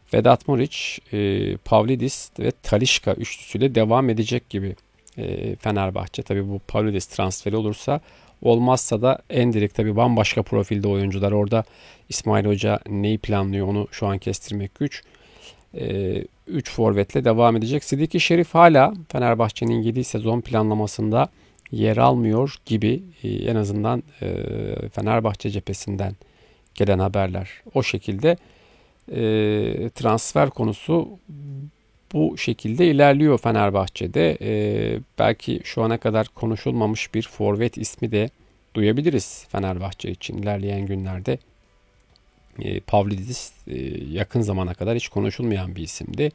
Vedat Muriç, Pavlidis ve Talisca üçlüsüyle devam edecek gibi Fenerbahçe. Tabii bu Pavlidis transferi olursa, olmazsa da Endrick, tabii bambaşka profilde oyuncular. Orada İsmail Hoca neyi planlıyor onu şu an kestirmek güç. 3 forvetle devam edecek. Sidiki Şerif hala Fenerbahçe'nin 7 sezon planlamasında yer almıyor gibi, en azından Fenerbahçe cephesinden gelen haberler o şekilde. Transfer konusu bu şekilde ilerliyor Fenerbahçe'de. Belki şu ana kadar konuşulmamış bir forvet ismi de duyabiliriz Fenerbahçe için ilerleyen günlerde. Pavlidis yakın zamana kadar hiç konuşulmayan bir isimdi.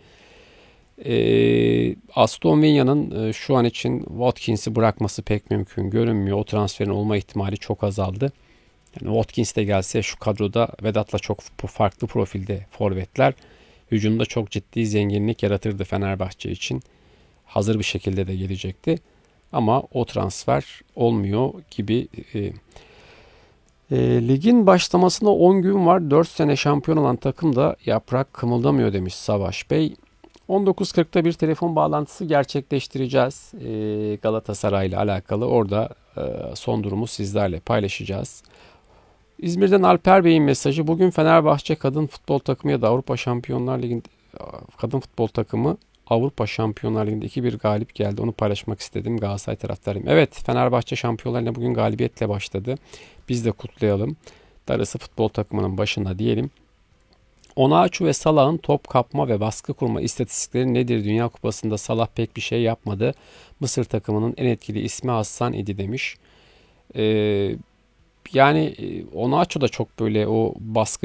Aston Villa'nın şu an için Watkins'i bırakması pek mümkün görünmüyor. O transferin olma ihtimali çok azaldı. Yani Watkins de gelse şu kadroda Vedat'la çok farklı profilde forvetler hücumda çok ciddi zenginlik yaratırdı Fenerbahçe için. Hazır bir şekilde de gelecekti. Ama o transfer olmuyor gibi. Ligin başlamasına 10 gün var. 4 sene şampiyon olan takım da yaprak kımıldamıyor demiş Savaş Bey. 19.40'da bir telefon bağlantısı gerçekleştireceğiz. Galatasaray ile alakalı. Orada son durumu sizlerle paylaşacağız. İzmir'den Alper Bey'in mesajı: bugün Fenerbahçe kadın futbol takımı ya da Avrupa Şampiyonlar Ligi'nde kadın futbol takımı Avrupa Şampiyonlar Ligi'nde 2-1 galip geldi. Onu paylaşmak istedim. Galatasaray taraftarıyım. Evet, Fenerbahçe Şampiyonlar Ligi'ne bugün galibiyetle başladı. Biz de kutlayalım. Darısı futbol takımının başına diyelim. Onaçu ve Salah'ın top kapma ve baskı kurma istatistikleri nedir? Dünya Kupası'nda Salah pek bir şey yapmadı. Mısır takımının en etkili ismi Hassan idi demiş. Yani Onaçu da çok böyle o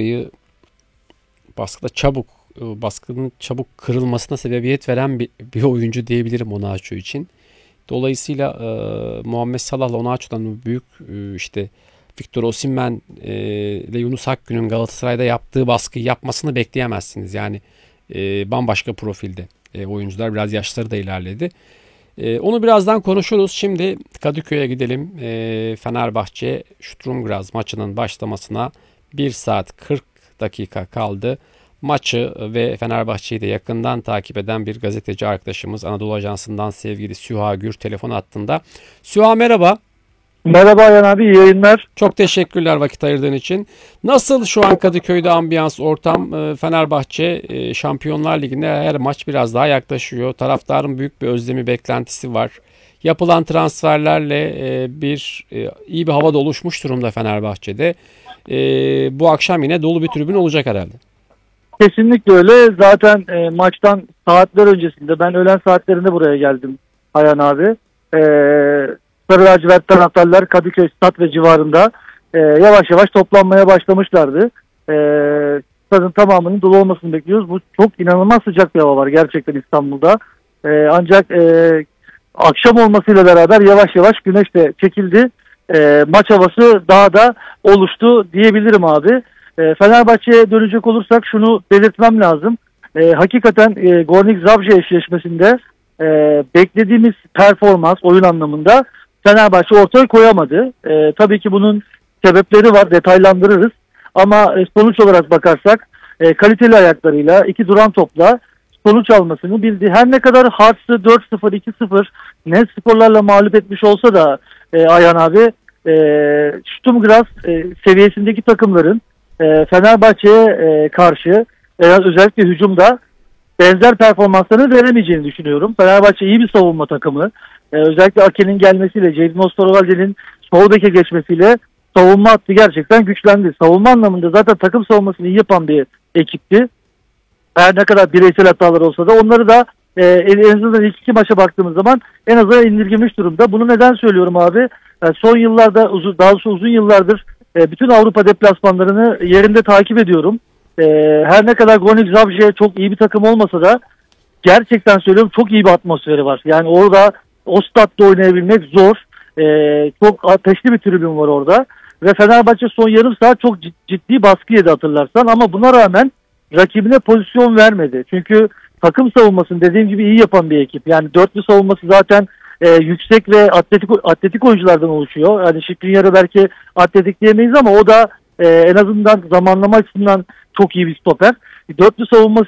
baskının çabuk kırılmasına sebebiyet veren bir oyuncu diyebilirim Onaçu için. Dolayısıyla Muhammed Salah'la Onaçu'dan büyük işte Victor Osimhen ile Yunus Akgün'ün Galatasaray'da yaptığı baskıyı yapmasını bekleyemezsiniz. Yani bambaşka profilde oyuncular, biraz yaşları da ilerledi. Onu birazdan konuşuruz. Şimdi Kadıköy'e gidelim. Fenerbahçe Sturm Graz maçının başlamasına 1 saat 40 dakika kaldı. Maçı ve Fenerbahçe'yi de yakından takip eden bir gazeteci arkadaşımız, Anadolu Ajansı'ndan sevgili Süha Gür telefon hattında. Süha, merhaba. Merhaba Ayhan abi, iyi yayınlar. Çok teşekkürler vakit ayırdığın için. Nasıl şu an Kadıköy'de ambiyans, ortam? Fenerbahçe Şampiyonlar Ligi'ne her maç biraz daha yaklaşıyor. Taraftarın büyük bir özlemi, beklentisi var. Yapılan transferlerle iyi bir havada oluşmuş durumda Fenerbahçe'de. Bu akşam yine dolu bir tribün olacak herhalde. Kesinlikle öyle. Zaten maçtan saatler öncesinde, ben öğlen saatlerinde buraya geldim Ayhan abi. Sarı lacivert taraftarlar Kadıköy Stat ve civarında yavaş yavaş toplanmaya başlamışlardı. Stadın tamamının dolu olmasını bekliyoruz. Bu çok inanılmaz sıcak bir hava var gerçekten İstanbul'da. Ancak akşam olmasıyla beraber yavaş yavaş güneş de çekildi. Maç havası daha da oluştu diyebilirim abi. Fenerbahçe'ye dönecek olursak şunu belirtmem lazım. Hakikaten Gornik Zabrze eşleşmesinde beklediğimiz performans oyun anlamında Fenerbahçe ortaya koyamadı. Tabii ki bunun sebepleri var, detaylandırırız. Ama sonuç olarak bakarsak kaliteli ayaklarıyla, iki duran topla sonuç almasını bildi. Her ne kadar Harts'ı 4-0, 2-0 net skorlarla mağlup etmiş olsa da Ayhan abi, Sturm Graz seviyesindeki takımların Fenerbahçe'ye karşı özellikle hücumda benzer performanslarını veremeyeceğini düşünüyorum. Fenerbahçe iyi bir savunma takımı. Özellikle Ake'nin gelmesiyle, Jadon Osterwalder'in sol beke geçmesiyle savunma hattı gerçekten güçlendi. Savunma anlamında zaten takım savunmasını iyi yapan bir ekipti. Her ne kadar bireysel hatalar olsa da onları da en azından ilk iki maça baktığımız zaman en azından indirgemiş durumda. Bunu neden söylüyorum abi? Son yıllarda, daha doğrusu uzun yıllardır bütün Avrupa deplasmanlarını yerinde takip ediyorum. Her ne kadar Gornik Zabrze çok iyi bir takım olmasa da gerçekten söylüyorum çok iyi bir atmosferi var. Yani orada o statta oynayabilmek zor. Çok ateşli bir tribün var orada. Ve Fenerbahçe son yarım saat çok ciddi baskı yedi hatırlarsan, ama buna rağmen rakibine pozisyon vermedi. Çünkü takım savunmasını dediğim gibi iyi yapan bir ekip. Yani dörtlü savunması zaten yüksek ve atletik oyunculardan oluşuyor. Yani Skriniar'ı belki atletik diyemeyiz ama o da en azından zamanlama açısından çok iyi bir stoper. Dörtlü savunması